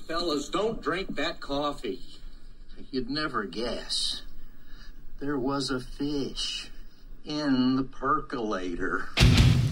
Fellas, don't drink that coffee. You'd never guess. There was a fish in the percolator.